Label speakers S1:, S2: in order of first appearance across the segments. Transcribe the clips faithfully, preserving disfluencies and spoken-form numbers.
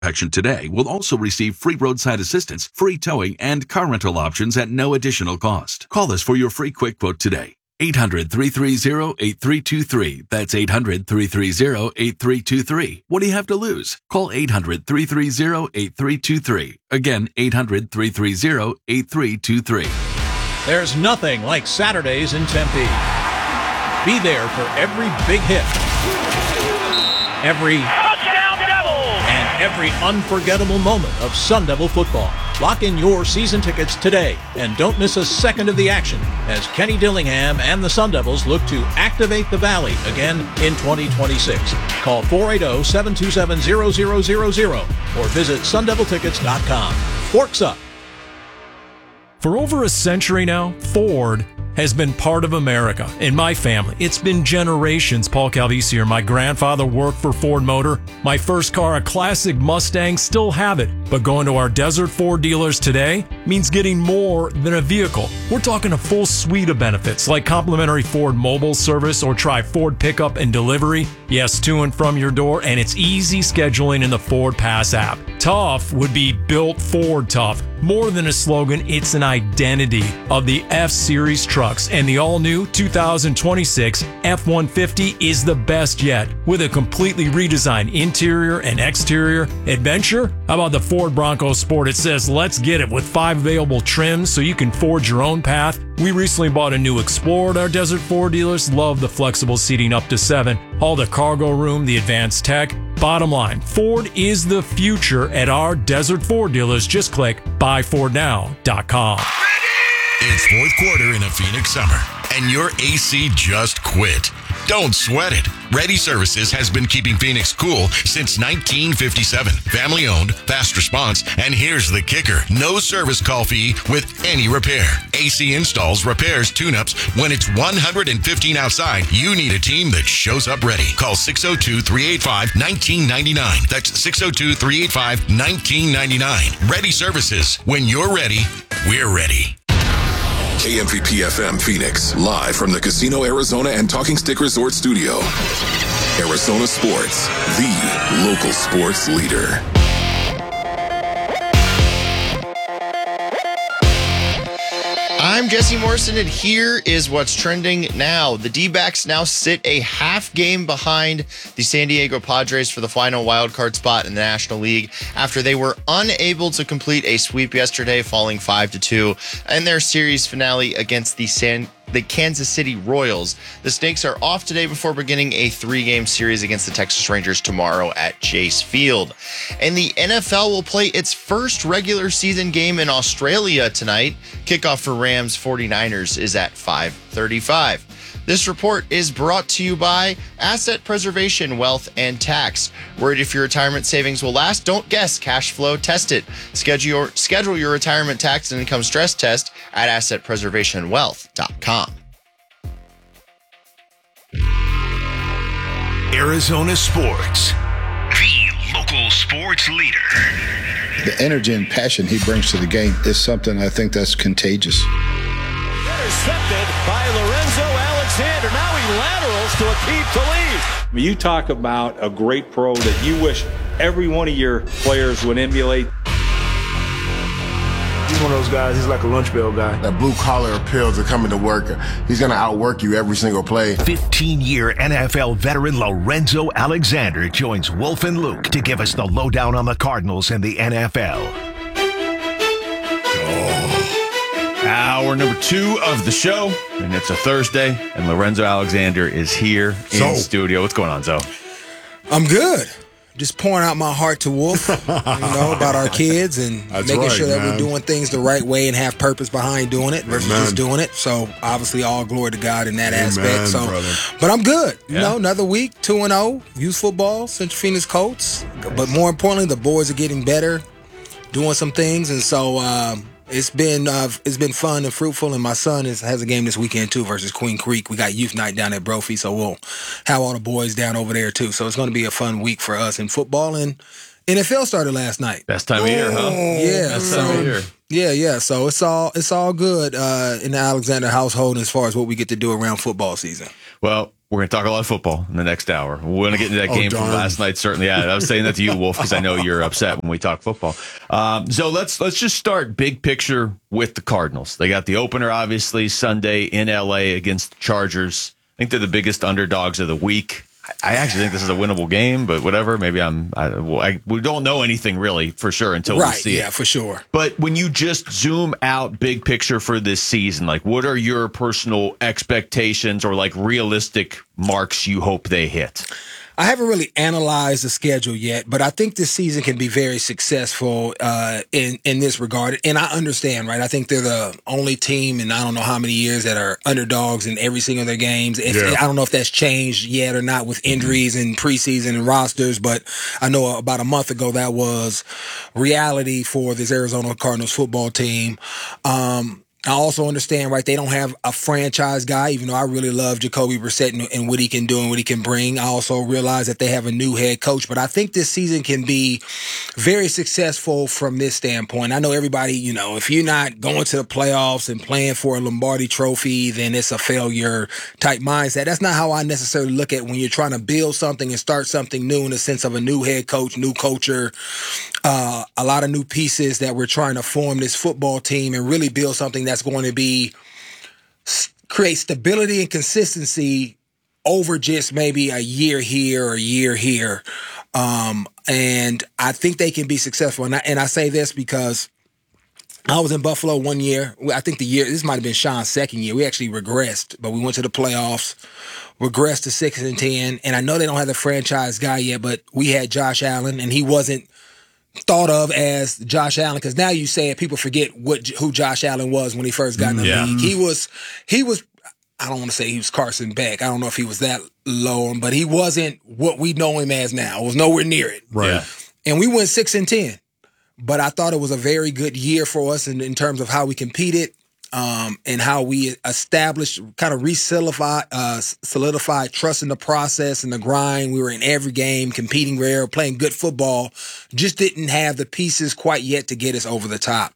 S1: inspection today will also receive free roadside assistance, free towing, and car rental options at no additional cost. Call us for your free quick quote today. eight hundred, three three zero, eight three two three. That's eight hundred, three three zero, eight three two three. What do you have to lose? Call eight hundred, three three zero, eight three two three. Again, eight hundred, three three zero, eight three two three.
S2: There's nothing like Saturdays in Tempe. Be there for every big hit, every touchdown Devils, and every unforgettable moment of Sun Devil football. Lock in your season tickets today and don't miss a second of the action as Kenny Dillingham and the Sun Devils look to activate the Valley again in twenty twenty-six. Call four eight zero, seven two seven, zero zero zero zero or visit sun devil tickets dot com. Forks up.
S3: For over a century now, Ford has been part of America. In my family, it's been generations. Paul Calvisier, my grandfather worked for Ford Motor. My first car, a classic Mustang, still have it. But going to our Desert Ford dealers today means getting more than a vehicle. We're talking a full suite of benefits like complimentary Ford mobile service or try Ford pickup and delivery. Yes, to and from your door, and it's easy scheduling in the Ford Pass app. Tough would be built Ford tough. More than a slogan, it's an identity of the F-Series trucks, and the all-new two thousand twenty-six F one fifty is the best yet. With a completely redesigned interior and exterior adventure, how about the Ford Bronco Sport? It says, let's get it, with five available trims so you can forge your own path. We recently bought a new Explorer at our Desert Ford dealers. Love the flexible seating up to seven. All the cargo room, the advanced tech. Bottom line, Ford is the future at our Desert Ford dealers. Just click buy ford now dot com.
S4: It's fourth quarter in a Phoenix summer, and your A C just quit. Don't sweat it. Ready Services has been keeping Phoenix cool since nineteen fifty-seven. Family owned, fast response, and here's the kicker. No service call fee with any repair. A C installs, repairs, tune-ups. When it's one hundred fifteen outside, you need a team that shows up ready. Call six oh two, three eight five, one nine nine nine. That's six oh two, three eight five, one nine nine nine. Ready Services. When you're ready, we're ready.
S5: K M V P F M Phoenix, live from the Casino Arizona and Talking Stick Resort Studio. Arizona Sports, the local sports leader.
S6: I'm Jesse Morrison, and here is what's trending now. The D-backs now sit a half game behind the San Diego Padres for the final wildcard spot in the National League after they were unable to complete a sweep yesterday, falling five to two in their series finale against the San the Kansas City Royals. The Snakes are off today before beginning a three-game series against the Texas Rangers tomorrow at Chase Field. And the N F L will play its first regular season game in Australia tonight. Kickoff for Rams forty-niners is at five thirty-five. This report is brought to you by Asset Preservation, Wealth, and Tax. Worried if your retirement savings will last? Don't guess. Cash flow, test it. Schedule your, schedule your retirement tax and income stress test at asset preservation wealth dot com.
S4: Arizona Sports, the local sports leader.
S7: The energy and passion he brings to the game is something I think that's contagious.
S8: Intercepted by Lorenzo Alexander. Now he laterals to Aqib Talib.
S9: You talk about a great pro that you wish every one of your players would emulate.
S10: He's one of those guys, he's like a lunch bell guy. That blue collar appeal to coming to work. He's going to outwork you every single play.
S4: fifteen-year N F L veteran Lorenzo Alexander joins Wolf and Luke to give us the lowdown on the Cardinals and the N F L.
S11: Hour number two of the show, and it's a Thursday, and Lorenzo Alexander is here in
S12: So,
S11: studio. What's going on, Zo?
S12: I'm good. Just pouring out my heart to Wolf, you know, about our kids and
S13: That's
S12: making
S13: right,
S12: sure that
S13: man.
S12: we're doing things the right way and have purpose behind doing it versus
S13: Amen.
S12: just doing it. So obviously, all glory to God in that
S13: Amen,
S12: aspect. So,
S13: brother.
S12: but I'm good. You
S11: Yeah.
S12: know, another week, two and zero, youth football, Central Phoenix Colts. But more importantly, the boys are getting better, doing some things, and so. Um, It's been uh, it's been fun and fruitful, and my son is, has a game this weekend too versus Queen Creek. We got youth night down at Brophy, so we'll have all the boys down over there too. So it's going to be a fun week for us in football. And N F L started last night.
S11: Best time of year, huh?
S12: Yeah,
S11: Best
S12: so
S11: time of year.
S12: yeah, yeah. So it's all it's all good uh, in the Alexander household as far as what we get to do around football season.
S11: Well, We're going to talk a lot of football in the next hour. We're going to get into that
S13: Oh,
S11: game
S13: darn.
S11: from last night, certainly. Yeah, I was saying that to you, Wolf, because I know you're upset when we talk football. Um, so let's let's just start big picture with the Cardinals. They got the opener, obviously, Sunday in L A against the Chargers. I think they're the biggest underdogs of the week. I actually think this is a winnable game, but whatever. Maybe I'm. I, well, I, we don't know anything really for sure until
S12: right,
S11: we see
S12: yeah,
S11: it.
S12: for sure.
S11: But when you just zoom out big picture for this season, like what are your personal expectations or like realistic marks you hope they hit?
S12: I haven't really analyzed the schedule yet, but I think this season can be very successful uh, in in this regard. And I understand, right? I think they're the only team in I don't know how many years that are underdogs in every single of their games. If,
S13: Yeah.
S12: I don't know if that's changed yet or not with injuries and preseason and rosters, but I know about a month ago that was reality for this Arizona Cardinals football team. Um, I also understand, right, they don't have a franchise guy, even though I really love Jacoby Brissett and, and what he can do and what he can bring. I also realize that they have a new head coach, but I think this season can be very successful from this standpoint. I know everybody, you know, if you're not going to the playoffs and playing for a Lombardi trophy, then it's a failure type mindset. That's not how I necessarily look at when you're trying to build something and start something new in the sense of a new head coach, new culture, uh, a lot of new pieces that we're trying to form this football team and really build something that's going to be create stability and consistency over just maybe a year here or a year here. Um, and I think they can be successful. And I, and I say this because I was in Buffalo one year. I think the year, this might have been Sean's second year. We actually regressed, but we went to the playoffs, regressed to six and ten. And I know they don't have the franchise guy yet, but we had Josh Allen, and he wasn't thought of as Josh Allen, because now you say it, people forget what who Josh Allen was when he first got in the
S11: Yeah.
S12: league. He was, he was, I don't want to say he was Carson Beck. I don't know if he was that low, but he wasn't what we know him as now. It was nowhere near it.
S13: Right.
S11: Yeah.
S12: And we went six and ten. But I thought it was a very good year for us in, in terms of how we competed um, and how we established, kind of re-solidified uh, solidified trust in the process and the grind. We were in every game, competing rare, playing good football, just didn't have the pieces quite yet to get us over the top.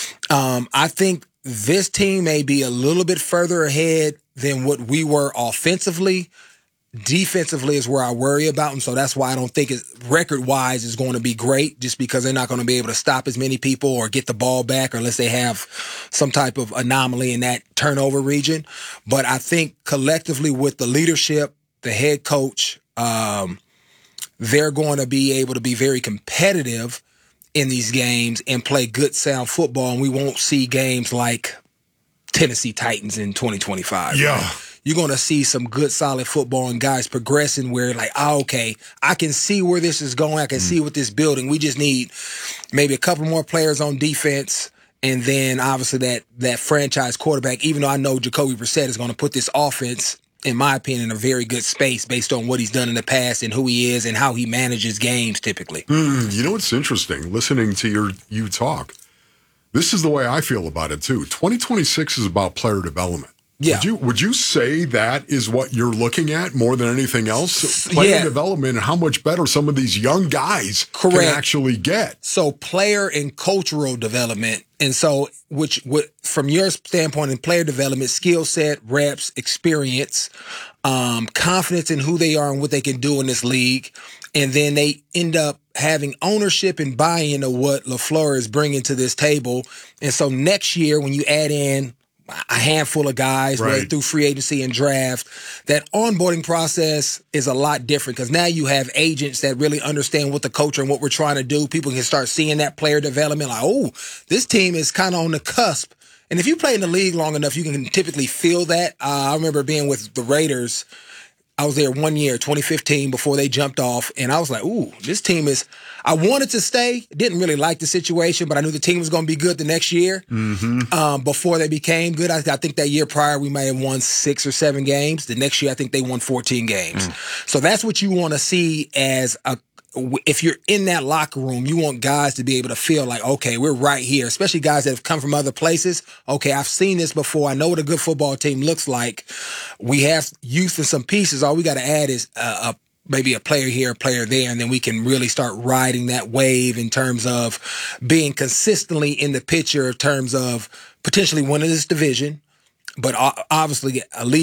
S12: Um, I think this team may be a little bit further ahead than what we were offensively. Defensively is where I worry about them, so that's why I don't think it record-wise is going to be great, just because they're not going to be able to stop as many people or get the ball back unless they have some type of anomaly in that turnover region. But I think collectively with the leadership, the head coach, um, they're going to be able to be very competitive in these games and play good, sound football, and we won't see games like Tennessee Titans in twenty twenty-five.
S13: Yeah.
S12: Right? You're going to see some good, solid football and guys progressing where like, oh, okay, I can see where this is going. I can mm. see what this building. We just need maybe a couple more players on defense. And then obviously that that franchise quarterback, even though I know Jacoby Brissett is going to put this offense, in my opinion, in a very good space based on what he's done in the past and who he is and how he manages games typically.
S13: Mm, you know what's interesting? Listening to your you talk, this is the way I feel about it too. twenty twenty-six is about player development.
S12: Yeah.
S13: Would you would you say that is what you're looking at more than anything else? Player
S12: yeah.
S13: development and how much better some of these young guys
S12: Correct.
S13: can actually get.
S12: So player and cultural development. And so which what from your standpoint in player development, skill set, reps, experience, um, confidence in who they are and what they can do in this league. And then they end up having ownership and buy-in of what LaFleur is bringing to this table. And so next year when you add in a handful of guys
S13: right.
S12: right through free agency and draft, that onboarding process is a lot different because now you have agents that really understand what the culture and what we're trying to do. People can start seeing that player development like, oh, this team is kind of on the cusp. And if you play in the league long enough, you can typically feel that. Uh, I remember being with the Raiders. I was there one year, twenty fifteen, before they jumped off, and I was like, ooh, this team is – I wanted to stay. Didn't really like the situation, but I knew the team was going to be good the next year
S13: mm-hmm.
S12: um, before they became good. I, I think that year prior we might have won six or seven games. The next year I think they won fourteen games. Mm. So that's what you want to see as a – if you're in that locker room, you want guys to be able to feel like, okay, we're right here, especially guys that have come from other places. Okay, I've seen this before. I know what a good football team looks like. We have youth and some pieces. All we got to add is a, a maybe a player here, a player there, and then we can really start riding that wave in terms of being consistently in the picture in terms of potentially winning this division, but obviously at least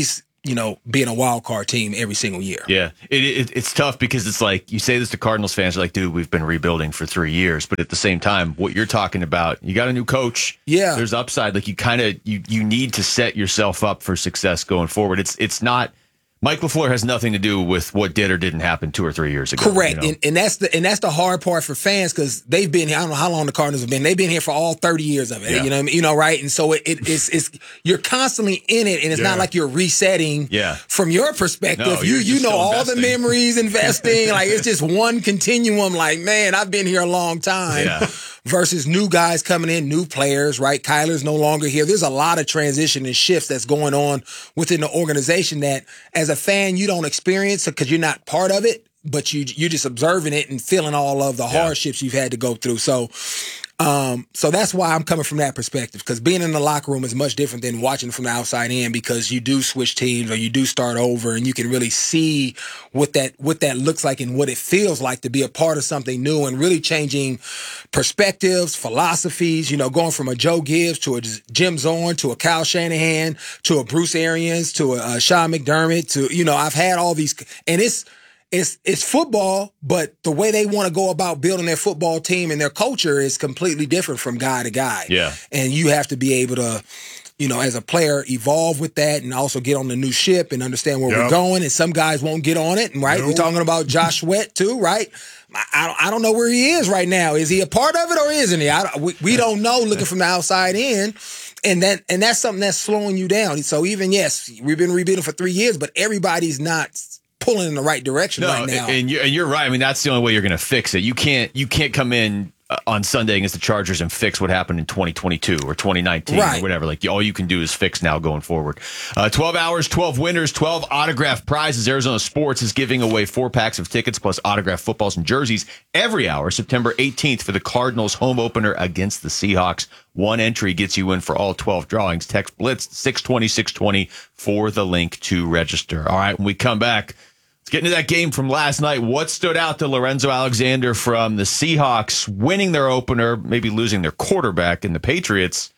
S12: you know, being a wild card team every single year.
S11: Yeah, it, it, it's tough because it's like you say this to Cardinals fans, they're like, dude, we've been rebuilding for three years. But at the same time, what you're talking about, you got a new coach.
S12: Yeah.
S11: There's upside. Like you kind of, you you need to set yourself up for success going forward. It's it's not, Mike LaFleur has nothing to do with what did or didn't happen two or three years ago.
S12: Correct.
S11: You know?
S12: and, and that's the and that's the hard part for fans because they've been here, I don't know how long the Cardinals have been. They've been here for all thirty years of it.
S11: Yeah.
S12: You know what I mean? You know, right? And so it, it, it's it's you're constantly in it, and it's
S11: Yeah.
S12: not like you're resetting
S11: Yeah.
S12: from your perspective.
S11: No,
S12: you
S11: you're
S12: you
S11: just
S12: know
S11: still
S12: all
S11: investing.
S12: the memories, investing. Like it's just one continuum. Like, man, I've been here a long time.
S11: Yeah.
S12: Versus new guys coming in, new players, right? Kyler's no longer here. There's a lot of transition and shifts that's going on within the organization that as a fan, you don't experience because you're not part of it, but you, you're just observing it and feeling all of the
S11: Yeah.
S12: hardships you've had to go through. So, um, so that's why I'm coming from that perspective because being in the locker room is much different than watching from the outside in because you do switch teams or you do start over and you can really see what that, what that looks like and what it feels like to be a part of something new and really changing perspectives, philosophies, you know, going from a Joe Gibbs to a Jim Zorn to a Kyle Shanahan to a Bruce Arians to a, a Sean McDermott to, you know, I've had all these, and it's, It's it's football, but the way they want to go about building their football team and their culture is completely different from guy to guy.
S11: Yeah.
S12: And you have to be able to, you know, as a player, evolve with that and also get on the new ship and understand where
S13: Yep.
S12: we're going. And some guys won't get on it, right?
S13: Nope.
S12: We're talking about Josh Sweat too, right? I, I, don't, I don't know where he is right now. Is he a part of it or isn't he? I, don't- we, we don't know looking from the outside in. And that and that's something that's slowing you down. So even, yes, we've been rebuilding for three years, but everybody's not pulling in the right direction
S11: No,
S12: right now.
S11: and you're, and you're right. I mean, that's the only way you're going to fix it. You can't you can't come in uh, on Sunday against the Chargers and fix what happened in twenty twenty-two or twenty nineteen
S12: Right.
S11: or whatever. Like all you can do is fix now going forward. Uh, twelve hours, twelve winners, twelve autographed prizes. Arizona Sports is giving away four packs of tickets plus autographed footballs and jerseys every hour. September eighteenth for the Cardinals home opener against the Seahawks. One entry gets you in for all twelve drawings. Text Blitz six twenty, six twenty for the link to register. All right, when we come back, let's get into that game from last night. What stood out to Lorenzo Alexander from the Seahawks winning their opener, maybe losing their quarterback, and the Patriots?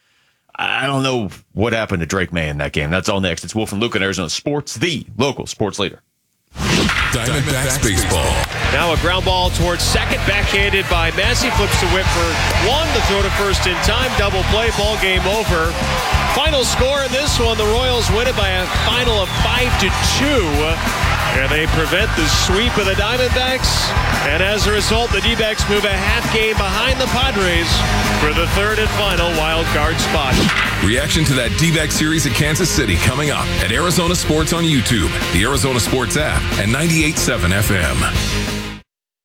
S11: I don't know what happened to Drake May in that game. That's all next. It's Wolf and Luke in Arizona Sports, the local sports leader.
S5: Diamondbacks baseball.
S8: Now a ground ball towards second, backhanded by Massey, flips to Whitford. One to throw to first in time. Double play, ball game over. Final score in this one, the Royals win it by a final of five to two. And they prevent the sweep of the Diamondbacks. And as a result, the D-backs move a half game behind the Padres for the third and final wild card spot.
S5: Reaction to that D-back series at Kansas City coming up at Arizona Sports on YouTube, the Arizona Sports app, and ninety-eight point seven F M.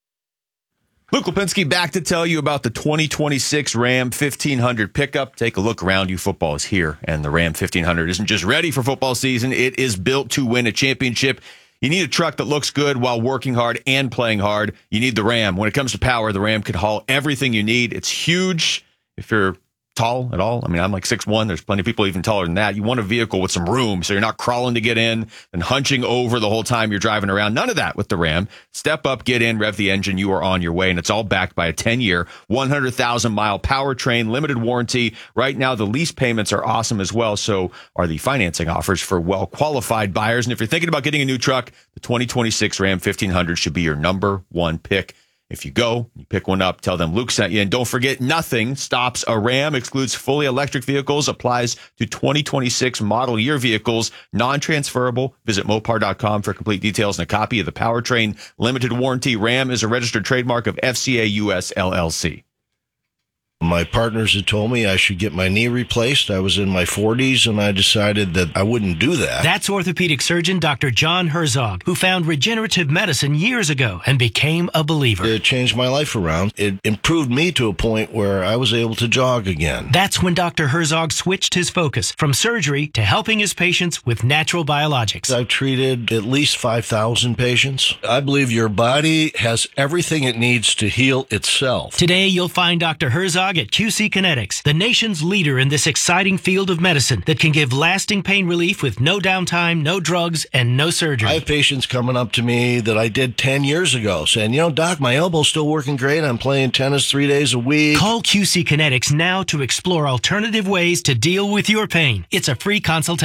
S11: Luke Lipinski back to tell you about the twenty twenty-six Ram fifteen hundred pickup. Take a look around you. Football is here, and the Ram fifteen hundred isn't just ready for football season. It is built to win a championship. You need a truck that looks good while working hard and playing hard. You need the Ram. When it comes to power, the Ram could haul everything you need. It's huge. If you're tall at all, I mean, I'm like six one. There's plenty of people even taller than that. You want a vehicle with some room so you're not crawling to get in and hunching over the whole time you're driving around. None of that with the Ram. Step up, get in, rev the engine. You are on your way, and it's all backed by a ten-year, one hundred thousand mile powertrain, limited warranty. Right now, the lease payments are awesome as well. So are the financing offers for well-qualified buyers. And if you're thinking about getting a new truck, the twenty twenty-six Ram fifteen hundred should be your number one pick. If you go, you pick one up, tell them Luke sent you. And don't forget, nothing stops a Ram, excludes fully electric vehicles, applies to twenty twenty-six model year vehicles, non-transferable. Visit Mopar dot com for complete details and a copy of the powertrain limited warranty. Ram is a registered trademark of F C A U S L L C.
S14: My partners had told me I should get my knee replaced. I was in my forties, and I decided that I wouldn't do that.
S15: That's orthopedic surgeon Doctor John Herzog, who found regenerative medicine years ago and became a believer.
S14: It changed my life around. It improved me to a point where I was able to jog again.
S15: That's when Doctor Herzog switched his focus from surgery to helping his patients with natural biologics.
S14: I've treated at least five thousand patients. I believe your body has everything it needs to heal itself.
S15: Today, you'll find Doctor Herzog at Q C Kinetics, the nation's leader in this exciting field of medicine that can give lasting pain relief with no downtime, no drugs, and no surgery.
S14: I have patients coming up to me that I did ten years ago saying, you know, Doc, my elbow's still working great. I'm playing tennis three days a week.
S15: Call Q C Kinetics now to explore alternative ways to deal with your pain. It's a free consultation.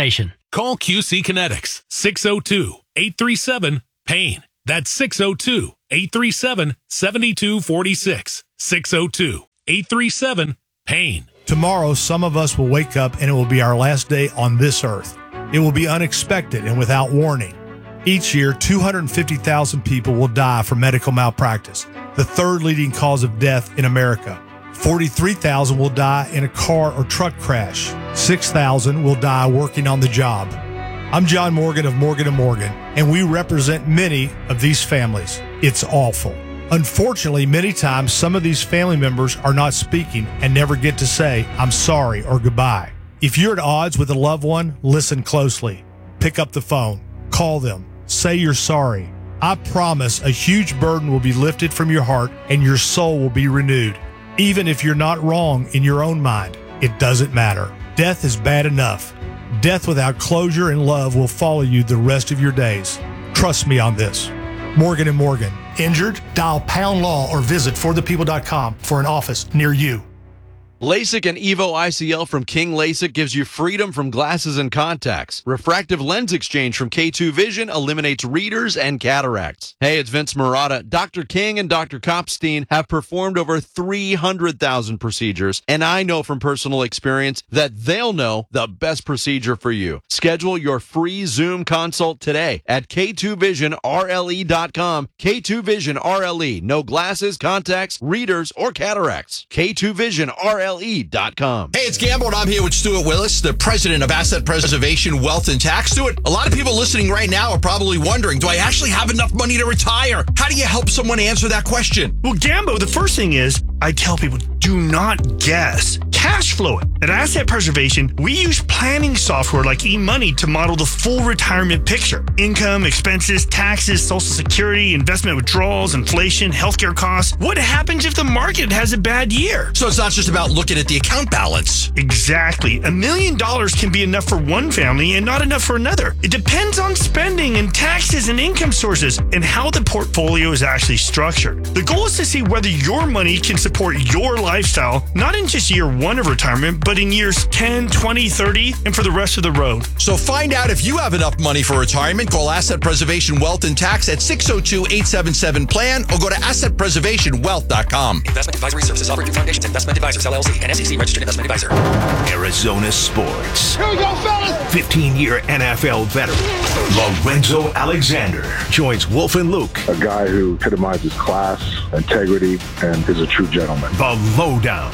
S16: Call Q C Kinetics, six oh two, eight three seven, PAIN. That's six oh two, eight three seven, seven two four six, six oh two, eight three seven, PAIN.
S17: Tomorrow, some of us will wake up and it will be our last day on this earth. It will be unexpected and without warning. Each year, two hundred fifty thousand people will die from medical malpractice, the third leading cause of death in America. forty-three thousand will die in a car or truck crash. six thousand will die working on the job. I'm John Morgan of Morgan and Morgan, and we represent many of these families. It's awful. Unfortunately, many times some of these family members are not speaking and never get to say, I'm sorry or goodbye. If you're at odds with a loved one, listen closely. Pick up the phone. Call them. Say you're sorry. I promise a huge burden will be lifted from your heart and your soul will be renewed. Even if you're not wrong in your own mind, it doesn't matter. Death is bad enough. Death without closure and love will follow you the rest of your days. Trust me on this. Morgan and Morgan. Injured? Dial Pound Law or visit for the people dot com for an office near you.
S18: LASIK and EVO I C L from King LASIK gives you freedom from glasses and contacts. Refractive lens exchange from K two Vision eliminates readers and cataracts. Hey, it's Vince Murata. Doctor King and Doctor Kopstein have performed over three hundred thousand procedures, and I know from personal experience that they'll know the best procedure for you. Schedule your free Zoom consult today at K two vision R L E dot com. K two Vision R L E. No glasses, contacts, readers, or cataracts. K two Vision R L E dot com.
S19: Hey, it's Gamble, and I'm here with Stuart Willis, the president of Asset Preservation Wealth and Tax. Stuart, a lot of people listening right now are probably wondering, do I actually have enough money to retire? How do you help someone answer that question?
S20: Well, Gambo, the first thing is, I tell people, do not guess. Cash flow it. At Asset Preservation, we use planning software like eMoney to model the full retirement picture. Income, expenses, taxes, Social Security, investment withdrawals, inflation, healthcare costs. What happens if the market has a bad year?
S19: So it's not just about looking at the account balance.
S20: Exactly. A million dollars can be enough for one family and not enough for another. It depends on spending and taxes and income sources and how the portfolio is actually structured. The goal is to see whether your money can support your lifestyle, not in just year one of retirement, but in years ten, twenty, thirty, and for the rest of the road.
S19: So find out if you have enough money for retirement. Call Asset Preservation Wealth and Tax at six oh two, eight seven seven, plan or go to asset preservation wealth dot com.
S21: Investment advisory services offered through Foundations Investment Advisors, L L C, and S E C registered investment advisor.
S22: Arizona Sports.
S21: Here we go, fellas!
S22: fifteen-year N F L veteran Lorenzo Alexander joins Wolf and Luke.
S23: A guy who epitomizes class, integrity, and is a true gentleman.
S22: The Lowdown.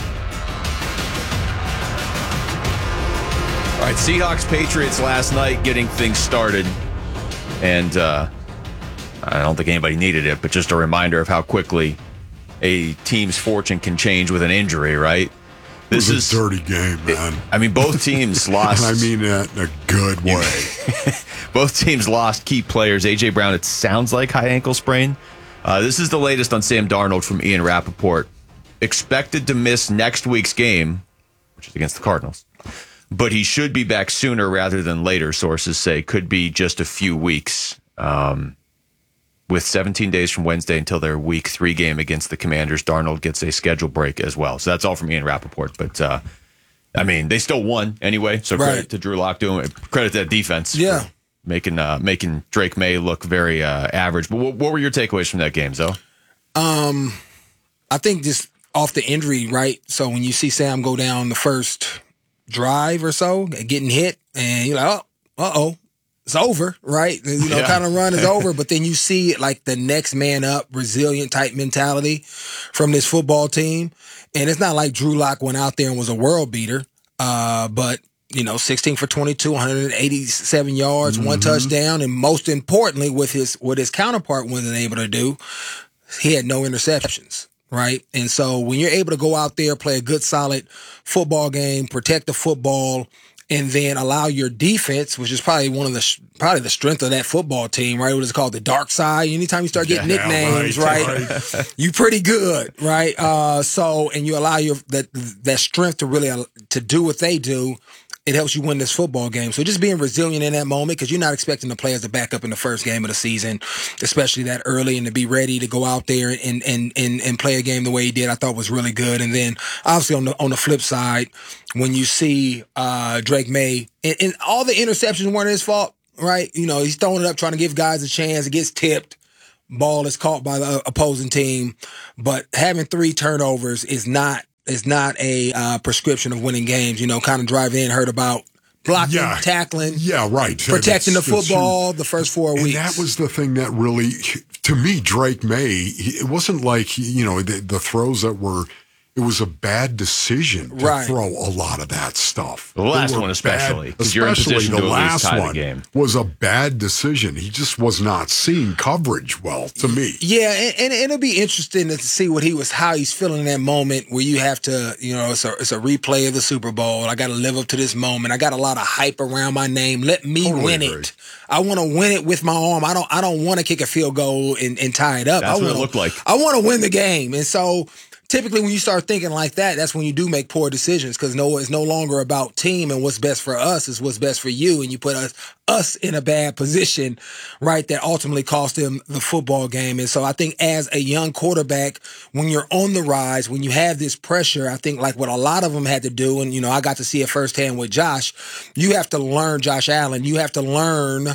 S11: All right, Seahawks Patriots last night getting things started. And uh, I don't think anybody needed it, but just a reminder of how quickly a team's fortune can change with an injury, right?
S13: This is a dirty game, man.
S11: It, I mean, both teams lost.
S13: And I mean that in a good way.
S11: Both teams lost key players. A J. Brown, it sounds like high ankle sprain. Uh, this is the latest on Sam Darnold from Ian Rappaport. Expected to miss next week's game, which is against the Cardinals. But he should be back sooner rather than later, sources say. Could be just a few weeks. Um, with seventeen days from Wednesday until their week three game against the Commanders, Darnold gets a schedule break as well. So that's all from Ian Rappaport. But, uh, I mean, they still won anyway. So credit
S12: right.
S11: to Drew Lock doing credit to that defense.
S12: Yeah.
S11: Making uh, making Drake May look very uh, average. But what, what were your takeaways from that game, Zoe?
S12: Um, I think just off the injury, right? So when you see Sam go down the first drive or so, getting hit, and you're like, oh, uh-oh, it's over, right? You know, yeah. kind of run is over, but then you see it like the next man up, resilient type mentality from this football team. And it's not like Drew Lock went out there and was a world beater, uh, but, you know, sixteen for twenty-two, one hundred eighty-seven yards, mm-hmm. one touchdown, and most importantly, with his what his counterpart wasn't able to do, he had no interceptions. Right. And so when you're able to go out there, play a good, solid football game, protect the football, and then allow your defense, which is probably one of the probably the strength of that football team, right? What is it called? The dark side. Anytime you start getting yeah, nicknames, right, right? right. you pretty good, right? Uh, so and you allow your that that strength to really to do what they do. it helps you win this football game. So just being resilient in that moment, because you're not expecting the players to back up in the first game of the season, especially that early, and to be ready to go out there and and and, and play a game the way he did, I thought was really good. And then obviously on the on the flip side, when you see uh, Drake May, and, and all the interceptions weren't his fault, right? You know, he's throwing it up, trying to give guys a chance. It gets tipped. Ball is caught by the opposing team. But having three turnovers is not is not a uh, prescription of winning games. You know, kind of drive in, heard about blocking,
S13: Yeah.
S12: tackling,
S13: Yeah, right.
S12: protecting
S13: That's-
S12: the
S13: that's
S12: football the first four
S13: And
S12: weeks.
S13: that was the thing that really, to me, Drake May, he- it wasn't like, you know, the, the throws that were, it was a bad decision to
S12: Right.
S13: throw a lot of that stuff.
S11: The last
S13: They were
S11: one especially,
S13: bad-
S11: 'cause you're in
S13: especially
S11: position
S13: the
S11: to at least
S13: last
S11: tie the
S13: one
S11: game.
S13: was a bad decision. He just was not seeing coverage well, to me.
S12: Yeah, and, and it'll be interesting to see what he was, how he's feeling in that moment where you have to, you know, it's a it's a replay of the Super Bowl. I got to live up to this moment. I got a lot of hype around my name. Let me
S13: Totally
S12: win
S13: agree.
S12: it. I want to win it with my arm. I don't. I don't want to kick a field goal and, and tie it up.
S11: That's
S12: I
S11: what it
S12: wanna,
S11: looked like.
S12: I want to win the game, and so. Typically, when you start thinking like that, that's when you do make poor decisions, because no, it's no longer about team and what's best for us. It's what's best for you, and you put us us in a bad position, right? That ultimately cost them the football game. And so, I think as a young quarterback, when you're on the rise, when you have this pressure, I think like what a lot of them had to do, and you know, I got to see it firsthand with Josh. You have to learn, Josh Allen. You have to learn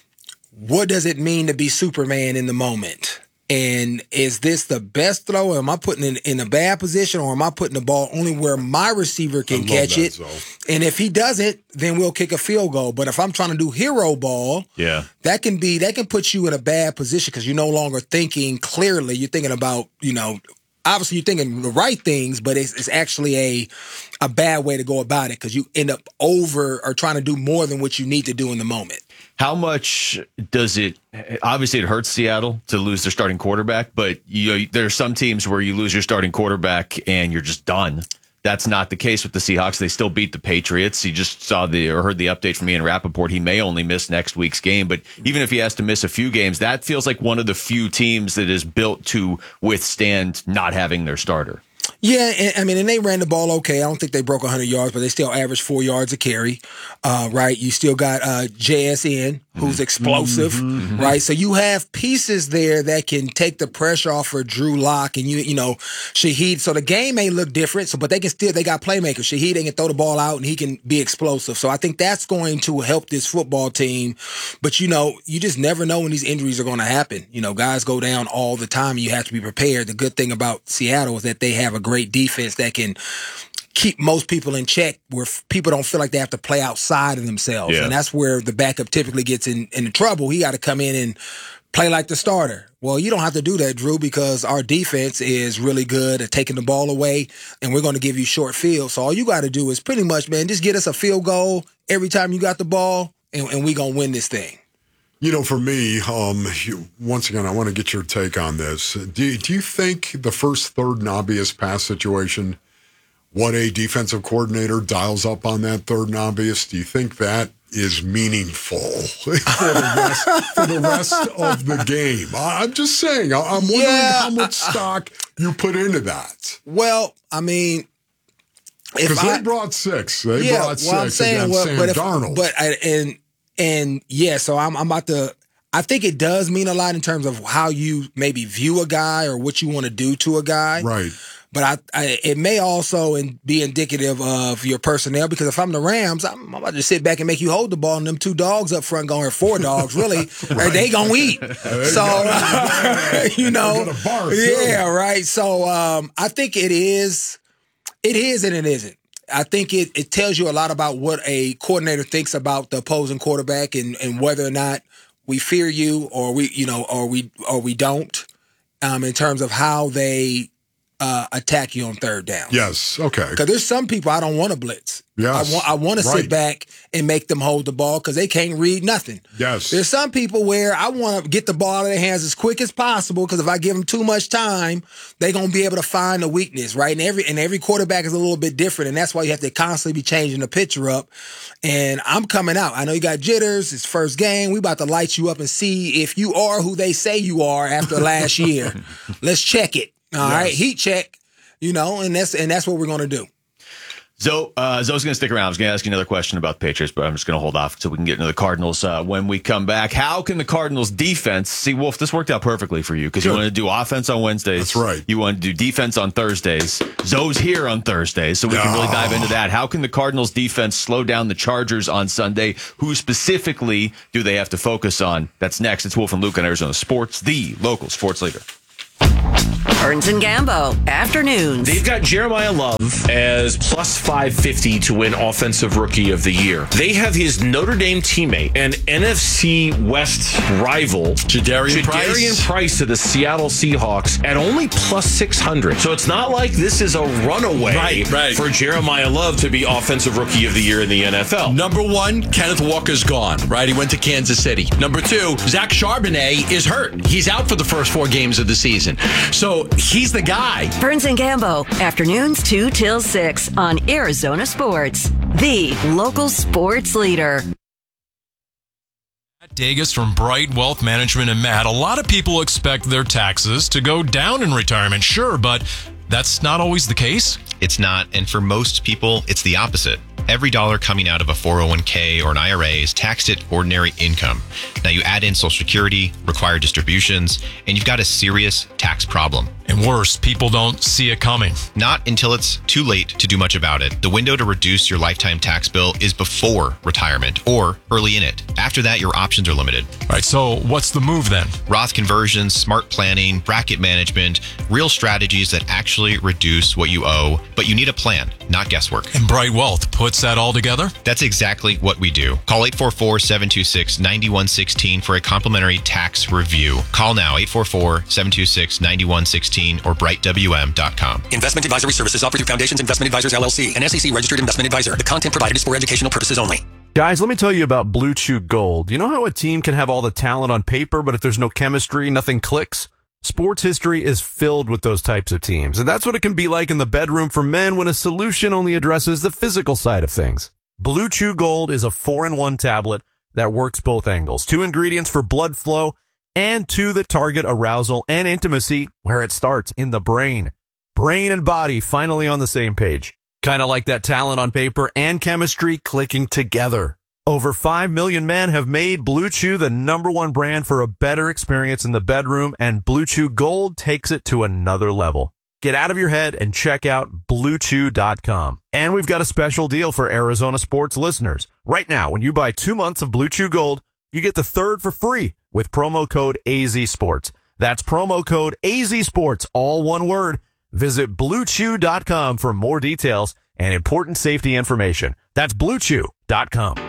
S12: what does it mean to be Superman in the moment. And is this the best throw? Am I putting it in a bad position, or am I putting the ball only where my receiver can
S13: love
S12: catch
S13: that,
S12: it?
S13: Zoe.
S12: And if he doesn't, then we'll kick a field goal. But if I'm trying to do hero ball,
S11: Yeah.
S12: that can be that can put you in a bad position because you're no longer thinking clearly. You're thinking about, you know, obviously you're thinking the right things, but it's, it's actually a a bad way to go about it because you end up over or trying to do more than what you need to do in the moment.
S11: How much does it? Obviously, it hurts Seattle to lose their starting quarterback, but you know, there are some teams where you lose your starting quarterback and you're just done. That's not the case with the Seahawks. They still beat the Patriots. You just saw the or heard the update from Ian Rappaport. He may only miss next week's game, but even if he has to miss a few games, that feels like one of the few teams that is built to withstand not having their starter.
S12: Yeah, and, I mean, and they ran the ball okay. I don't think they broke one hundred yards, but they still averaged four yards a carry, uh, right? You still got uh, J S N, who's explosive,
S1: Mm-hmm.
S12: right? So you have pieces there that can take the pressure off for Drew Lock and, you you know, Shaheed. So the game may look different, so but they can still, they got playmakers. Shaheed, they can throw the ball out, and he can be explosive. So I think that's going to help this football team. But, you know, you just never know when these injuries are going to happen. You know, guys go down all the time, and you have to be prepared. The good thing about Seattle is that they have a great defense that can keep most people in check where f- people don't feel like they have to play outside of themselves.
S11: Yeah.
S12: And that's where the backup typically gets in, in trouble. He got to come in and play like the starter. Well, you don't have to do that, Drew, because our defense is really good at taking the ball away, and we're going to give you short fields. So all you got to do is pretty much, man, just get us a field goal every time you got the ball, and, and we're going to win this thing.
S13: You know, for me, um, you, once again, I want to get your take on this. Do, do you think the first third and obvious pass situation, what a defensive coordinator dials up on that third and obvious, do you think that is meaningful for the rest, for the rest of the game? I, I'm just saying, I, I'm wondering
S12: Yeah,
S13: how much stock you put into that.
S12: Well, I mean, if
S13: Because they
S12: I,
S13: brought six. They
S12: yeah,
S13: brought
S12: well,
S13: six
S12: I'm saying,
S13: against
S12: well,
S13: Sam
S12: but if,
S13: Darnold.
S12: but I, and and yeah, so I'm I'm about to. I think it does mean a lot in terms of how you maybe view a guy or what you want to do to a guy.
S13: Right.
S12: But I, I it may also in, be indicative of your personnel, because if I'm the Rams, I'm, I'm about to sit back and make you hold the ball, and them two dogs up front going, or four dogs really, right. They gonna eat. So uh, you know,
S13: got a bar,
S12: yeah, right. So um, I think it is, it is, and it isn't. I think it, it tells you a lot about what a coordinator thinks about the opposing quarterback and, and whether or not we fear you or we, you know, or we or we don't, um, in terms of how they uh, attack you on third down.
S13: Yes. Okay.
S12: Because there's some people I don't want to blitz.
S13: Yes.
S12: I want I want to
S13: Right.
S12: sit back and make them hold the ball because they can't read nothing.
S13: Yes.
S12: There's some people where I want to get the ball out of their hands as quick as possible, because if I give them too much time, they're gonna be able to find the weakness, right? And every and every quarterback is a little bit different, and that's why you have to constantly be changing the picture up. And I'm coming out. I know you got jitters. It's first game. We about to light you up and see if you are who they say you are after last year. Let's check it. All
S13: Yes.
S12: right, heat check. You know, and that's and that's what we're gonna do.
S11: Zoe, uh, Zoe's going to stick around. I was going to ask you another question about the Patriots, but I'm just going to hold off so we can get into the Cardinals uh, when we come back. How can the Cardinals defense, see, Wolf, this worked out perfectly for you because you want to do offense on Wednesdays.
S13: That's right.
S11: You want to do defense on Thursdays. Zoe's here on Thursdays, so we can really dive into that. How can the Cardinals defense slow down the Chargers on Sunday? Who specifically do they have to focus on? That's next. It's Wolf and Luke on Arizona Sports, the local sports leader.
S1: Burns and Gambo, afternoons.
S2: They've got Jeremiah Love as plus five fifty to win Offensive Rookie of the Year. They have his Notre Dame teammate and N F C West rival,
S19: Jadarian Price.
S2: Jadarian Price of the Seattle Seahawks at only plus six hundred. So it's not like this is a runaway
S19: right, right.
S2: for Jeremiah Love to be Offensive Rookie of the Year in the N F L.
S19: Number one, Kenneth Walker's gone, right? He went to Kansas City. Number two, Zach Charbonnet is hurt. He's out for the first four games of the season. So he's the guy.
S1: Burns and Gambo, afternoons two till six on Arizona Sports, the local sports leader.
S3: Matt Dagus from Bright Wealth Management. And Matt, a lot of people expect their taxes to go down in retirement, sure, but that's not always the case.
S24: It's not, and for most people, it's the opposite. Every dollar coming out of a four oh one k or an I R A is taxed at ordinary income. Now you add in Social Security, required distributions, and you've got a serious tax problem.
S3: And worse, people don't see it coming.
S24: Not until it's too late to do much about it. The window to reduce your lifetime tax bill is before retirement or early in it. After that, your options are limited.
S3: All right, so what's the move then?
S24: Roth conversions, smart planning, bracket management, real strategies that actually reduce what you owe, but you need a plan, not guesswork.
S3: And Bright Wealth puts that all together?
S24: That's exactly what we do. Call eight four four, seven two six, nine one one six for a complimentary tax review. Call now, eight four four, seven two six, nine one one six or bright w m dot com.
S21: Investment advisory services offered through Foundations Investment Advisors, L L C, an S E C registered investment advisor. The content provided is for educational purposes only.
S18: Guys, let me tell you about Blue Chew Gold. You know how a team can have all the talent on paper, but if there's no chemistry, nothing clicks? Sports history is filled with those types of teams, and that's what it can be like in the bedroom for men when a solution only addresses the physical side of things. Blue Chew Gold is a four in one tablet that works both angles. Two ingredients for blood flow and two that target arousal and intimacy where it starts, in the brain. Brain and body finally on the same page. Kind of like that talent on paper and chemistry clicking together. Over five million men have made Blue Chew the number one brand for a better experience in the bedroom, and Blue Chew Gold takes it to another level. Get out of your head and check out blue chew dot com. And we've got a special deal for Arizona Sports listeners. Right now, when you buy two months of Blue Chew Gold, you get the third for free with promo code A Z Sports. That's promo code A Z Sports, all one word. Visit blue chew dot com for more details and important safety information. That's blue chew dot com.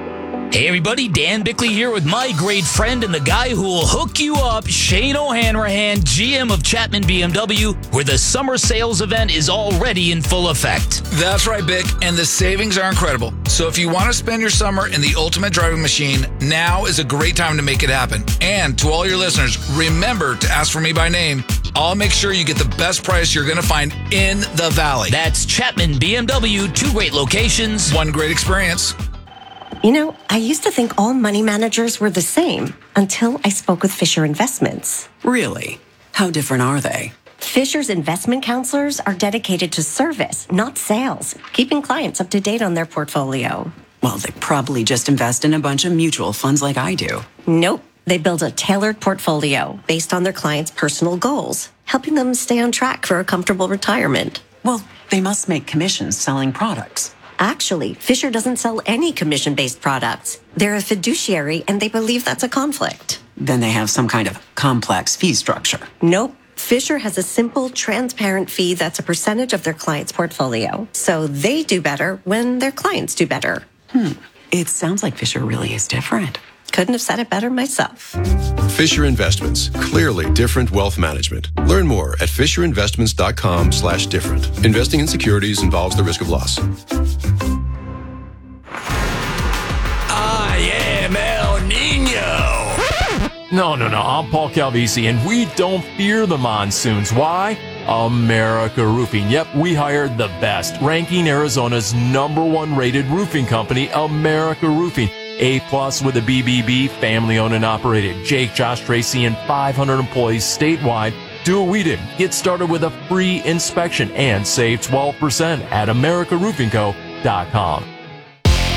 S25: Hey everybody, Dan Bickley here with my great friend and the guy who will hook you up, Shane O'Hanrahan, G M of Chapman B M W, where the summer sales event is already in full effect.
S26: That's right, Bick, and the savings are incredible. So if you want to spend your summer in the ultimate driving machine, now is a great time to make it happen. And to all your listeners, remember to ask for me by name. I'll make sure you get the best price you're going to find in the Valley.
S25: That's Chapman B M W, two great locations,
S26: one great experience.
S27: You know, I used to think all money managers were the same until I spoke with Fisher Investments.
S28: Really? How different are they?
S27: Fisher's investment counselors are dedicated to service, not sales, keeping clients up to date on their portfolio.
S28: Well, they probably just invest in a bunch of mutual funds like I do.
S27: Nope. They build a tailored portfolio based on their clients' personal goals, helping them stay on track for a comfortable retirement.
S28: Well, they must make commissions selling products.
S27: Actually, Fisher doesn't sell any commission-based products. They're a fiduciary, and they believe that's a conflict.
S28: Then they have some kind of complex fee structure.
S27: Nope. Fisher has a simple, transparent fee that's a percentage of their client's portfolio. So they do better when their clients do better.
S28: Hmm. It sounds like Fisher really is different.
S27: Couldn't have said it better myself.
S29: Fisher Investments. Clearly different wealth management. Learn more at fisher investments dot com slash different. Investing in securities involves the risk of loss.
S30: I am El Nino.
S31: No, no, no. I'm Paul Calvisi, and we don't fear the monsoons. Why? America Roofing. Yep, we hired the best, ranking Arizona's number one rated roofing company, America Roofing. A plus with a B B B, family owned and operated. Jake, Josh, Tracy, and five hundred employees statewide. Do what we did. Get started with a free inspection and save twelve percent at america roofing co dot com.